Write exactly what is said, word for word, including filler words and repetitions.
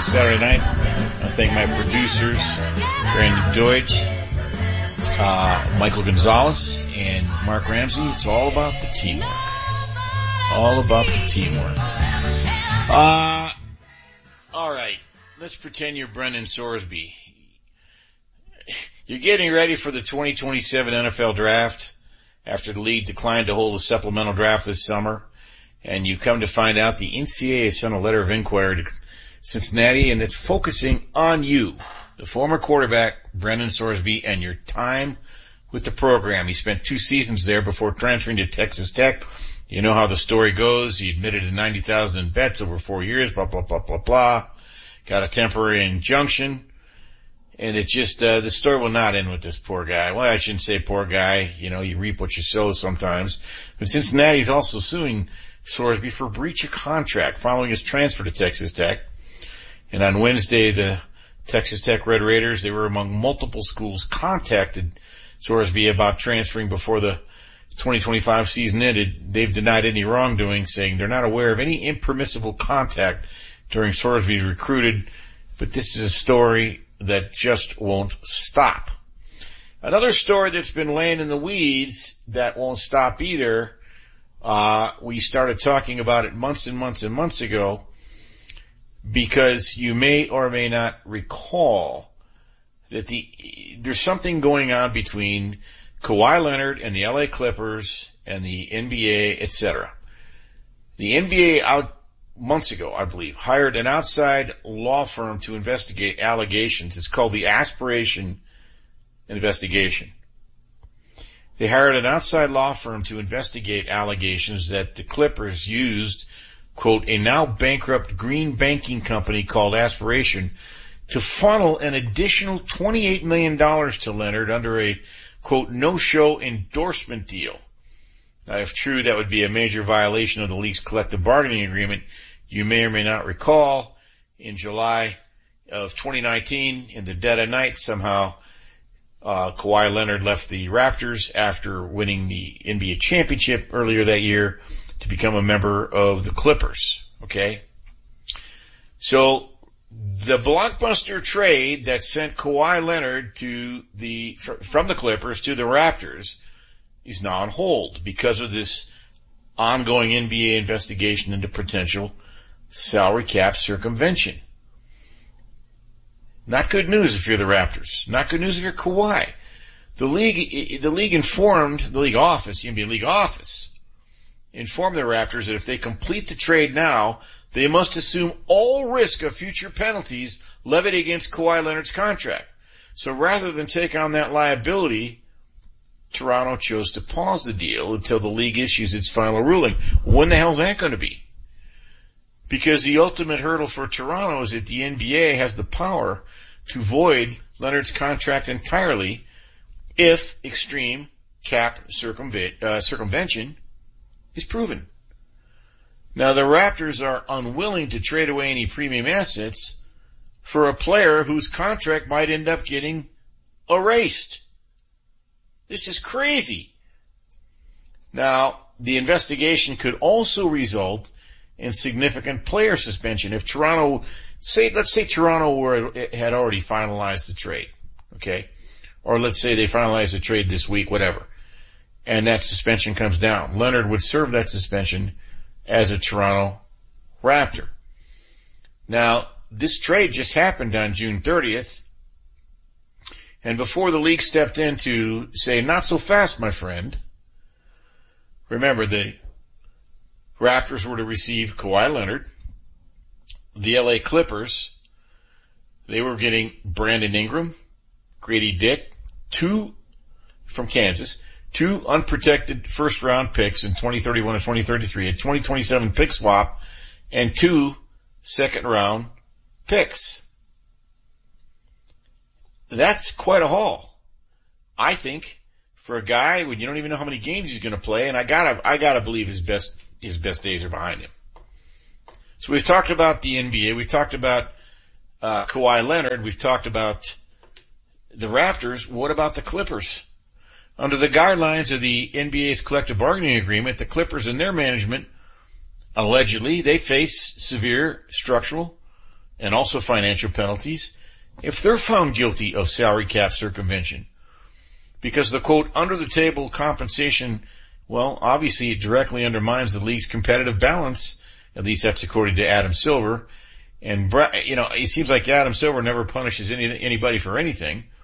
Saturday night. I thank my producers, Brandon Deutsch, uh, Michael Gonzalez, and Mark Ramsey. It's all about the teamwork. All about the teamwork. Uh, all right. Let's pretend you're Brendan Sorsby. You're getting ready for the twenty twenty-seven N F L draft after the league declined to hold a supplemental draft this summer. And you come to find out the N C double A has sent a letter of inquiry to Cincinnati, and it's focusing on you, the former quarterback, Brendan Sorsby, and your time with the program. He spent two seasons there before transferring to Texas Tech. You know how the story goes. He admitted to ninety thousand in bets over four years, blah, blah, blah, blah, blah. Got a temporary injunction. And it just, uh, the story will not end with this poor guy. Well, I shouldn't say poor guy. You know, you reap what you sow sometimes. But Cincinnati's also suing Sorsby for breach of contract following his transfer to Texas Tech. And on Wednesday, the Texas Tech Red Raiders, they were among multiple schools, contacted Sorsby about transferring before the twenty twenty-five season ended. They've denied any wrongdoing, saying they're not aware of any impermissible contact during Sorsby's recruited. But this is a story that just won't stop. Another story that's been laying in the weeds that won't stop either. Uh, we started talking about it months and months and months ago because you may or may not recall that the, there's something going on between Kawhi Leonard and the L A Clippers and the N B A, et cetera. The N B A out months ago, I believe, hired an outside law firm to investigate allegations. It's called the Aspiration Investigation. They hired an outside law firm to investigate allegations that the Clippers used, quote, a now bankrupt green banking company called Aspiration to funnel an additional twenty-eight million dollars to Leonard under a, quote, no-show endorsement deal. Now, if true, that would be a major violation of the league's collective bargaining agreement. You may or may not recall, in July of twenty nineteen, in the dead of night, somehow, Uh, Kawhi Leonard left the Raptors after winning the N B A championship earlier that year to become a member of the Clippers. Okay? So, the blockbuster trade that sent Kawhi Leonard to the, from the Clippers to the Raptors is now on hold because of this ongoing N B A investigation into potential salary cap circumvention. Not good news if you're the Raptors. Not good news if you're Kawhi. The league, the league informed, the league office, the N B A league office, informed the Raptors that if they complete the trade now, they must assume all risk of future penalties levied against Kawhi Leonard's contract. So rather than take on that liability, Toronto chose to pause the deal until the league issues its final ruling. When the hell is that going to be? Because the ultimate hurdle for Toronto is that the N B A has the power to void Leonard's contract entirely if extreme cap circumvent, uh, circumvention is proven. Now, the Raptors are unwilling to trade away any premium assets for a player whose contract might end up getting erased. This is crazy. Now, the investigation could also result in significant player suspension. If Toronto, say, let's say Toronto were, had already finalized the trade, okay? Or let's say they finalized the trade this week, whatever, and that suspension comes down. Leonard would serve that suspension as a Toronto Raptor. Now, this trade just happened on June thirtieth, and before the league stepped in to say, not so fast, my friend, remember, the Raptors were to receive Kawhi Leonard. The L A Clippers, they were getting Brandon Ingram, Grady Dick, two from Kansas, two unprotected first-round picks in twenty thirty-one and twenty thirty-three, a twenty twenty-seven pick swap, and two second-round picks. That's quite a haul, I think, for a guy when you don't even know how many games he's going to play, and I gotta, I gotta believe his best his best days are behind him. So we've talked about the N B A, we've talked about uh Kawhi Leonard, we've talked about the Raptors. What about the Clippers? Under the guidelines of the N B A's collective bargaining agreement, the Clippers and their management, allegedly, they face severe structural and also financial penalties if they're found guilty of salary cap circumvention. Because the quote, under the table compensation, well, obviously it directly undermines the league's competitive balance. At least that's according to Adam Silver. And, you know, it seems like Adam Silver never punishes any, anybody for anything.